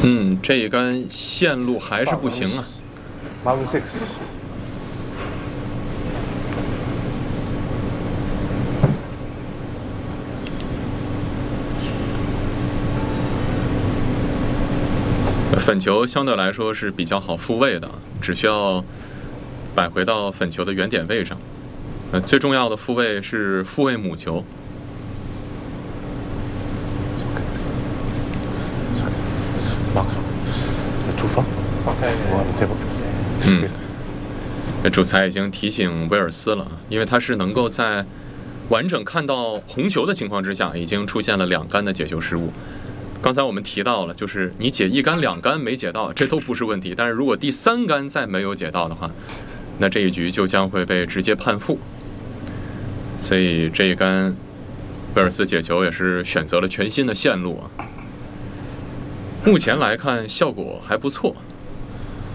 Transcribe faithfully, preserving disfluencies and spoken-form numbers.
嗯，这一杆线路还是不行啊。 Mountain six。 粉球相对来说是比较好复位的，只需要摆回到粉球的原点位上。呃，最重要的复位是复位母球。嗯，主裁已经提醒威尔斯了，因为他是能够在完整看到红球的情况之下，已经出现了两杆的解球失误。刚才我们提到了，就是你解一杆、两杆没解到，这都不是问题。但是如果第三杆再没有解到的话，那这一局就将会被直接判负。所以这一杆威尔斯解球也是选择了全新的线路啊。目前来看效果还不错。